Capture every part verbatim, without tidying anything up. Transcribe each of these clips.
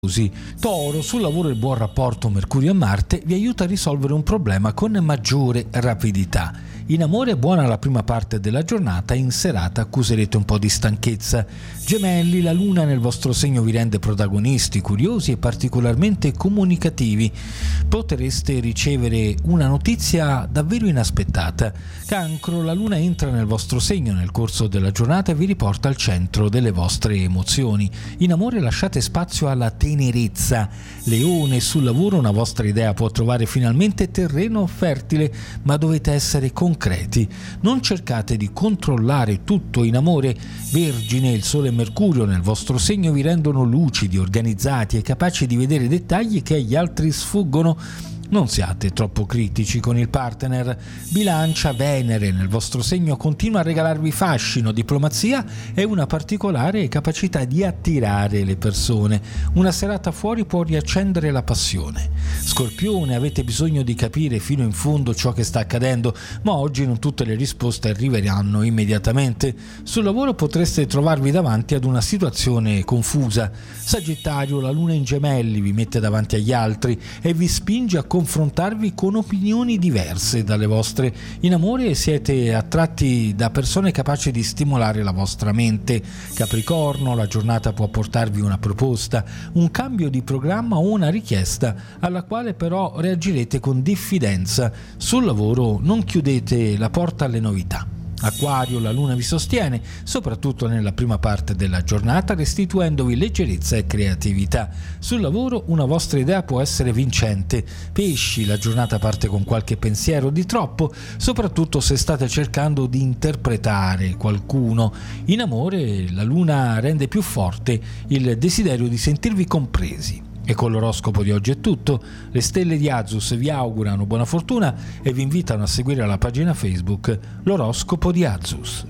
Toro, sul lavoro il buon rapporto Mercurio e Marte vi aiuta a risolvere un problema con maggiore rapidità. In amore è buona la prima parte della giornata, in serata accuserete un po' di stanchezza. Gemelli, la luna nel vostro segno vi rende protagonisti, curiosi e particolarmente comunicativi. Potreste ricevere una notizia davvero inaspettata. Cancro, la luna entra nel vostro segno nel corso della giornata e vi riporta al centro delle vostre emozioni. In amore lasciate spazio alla tenerezza. Leone, sul lavoro una vostra idea può trovare finalmente terreno fertile, ma dovete essere concreti. Non cercate di controllare tutto. In amore, Vergine, il Sole e Mercurio nel vostro segno vi rendono lucidi, organizzati e capaci di vedere dettagli che agli altri sfuggono. Non siate troppo critici con il partner. Bilancia, Venere nel vostro segno continua a regalarvi fascino, diplomazia e una particolare capacità di attirare le persone. Una serata fuori può riaccendere la passione. Scorpione, avete bisogno di capire fino in fondo ciò che sta accadendo, ma oggi non tutte le risposte arriveranno immediatamente. Sul lavoro potreste trovarvi davanti ad una situazione confusa. Sagittario, la luna in Gemelli vi mette davanti agli altri e vi spinge a confrontarvi con opinioni diverse dalle vostre. In amore siete attratti da persone capaci di stimolare la vostra mente. Capricorno, la giornata può portarvi una proposta, un cambio di programma o una richiesta alla quale però reagirete con diffidenza. Sul lavoro non chiudete la porta alle novità. Acquario, la luna vi sostiene, soprattutto nella prima parte della giornata, restituendovi leggerezza e creatività. Sul lavoro una vostra idea può essere vincente. Pesci, la giornata parte con qualche pensiero di troppo, soprattutto se state cercando di interpretare qualcuno. In amore la luna rende più forte il desiderio di sentirvi compresi. E con l'oroscopo di oggi è tutto. Le stelle di Azus vi augurano buona fortuna e vi invitano a seguire la pagina Facebook L'oroscopo di Azus.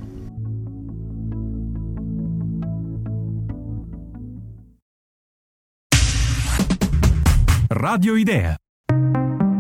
Radio Idea.